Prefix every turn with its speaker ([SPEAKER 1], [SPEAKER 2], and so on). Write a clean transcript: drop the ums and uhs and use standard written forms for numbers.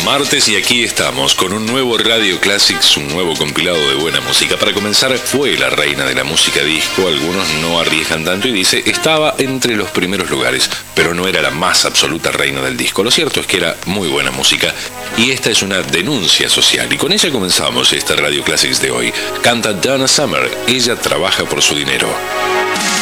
[SPEAKER 1] Martes y aquí estamos con un nuevo Radio Classics, un nuevo compilado de buena música. Para comenzar, fue la reina de la música disco. Algunos no arriesgan tanto y dice, estaba entre los primeros lugares, pero no era la más absoluta reina del disco. Lo cierto es que era muy buena música y esta es una denuncia social. Y con ella comenzamos esta Radio Classics de hoy. Canta Donna Summer, ella trabaja por su dinero.